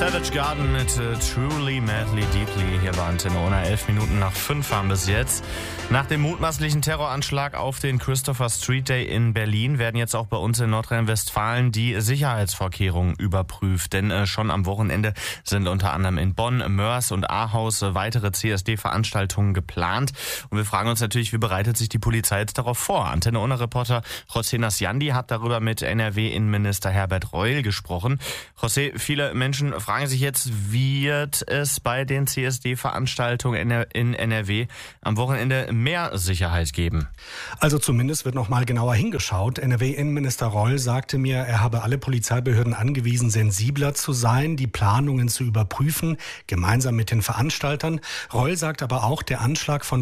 Savage Garden mit Truly, Madly, Deeply hier bei Antenne Unna. 11 Minuten nach 5 haben bis jetzt. Nach dem mutmaßlichen Terroranschlag auf den Christopher Street Day in Berlin werden jetzt auch bei uns in Nordrhein-Westfalen die Sicherheitsvorkehrungen überprüft. Denn schon am Wochenende sind unter anderem in Bonn, Mörs und Ahaus weitere CSD-Veranstaltungen geplant. Und wir fragen uns natürlich, wie bereitet sich die Polizei jetzt darauf vor? Antenne Unna-Reporter José Nasjandi hat darüber mit NRW-Innenminister Herbert Reul gesprochen. José, viele Menschen fragen sich jetzt, wird es bei den CSD-Veranstaltungen in NRW am Wochenende mehr Sicherheit geben? Also zumindest wird noch mal genauer hingeschaut. NRW-Innenminister Reul sagte mir, er habe alle Polizeibehörden angewiesen, sensibler zu sein, die Planungen zu überprüfen, gemeinsam mit den Veranstaltern. Reul sagt aber auch, der Anschlag von